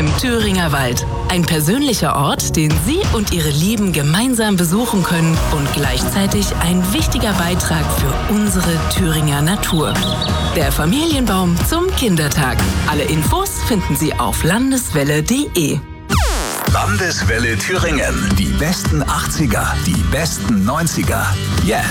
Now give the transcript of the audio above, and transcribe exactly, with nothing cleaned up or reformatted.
im Thüringer Wald. Ein persönlicher Ort, den Sie und Ihre Lieben gemeinsam besuchen können und gleichzeitig ein wichtiger Beitrag für unsere Thüringer Natur. Der Familienbaum zum Kindertag. Alle Infos finden Sie auf landeswelle punkt de. Landeswelle Thüringen. Die besten achtziger, die besten neunziger. Jetzt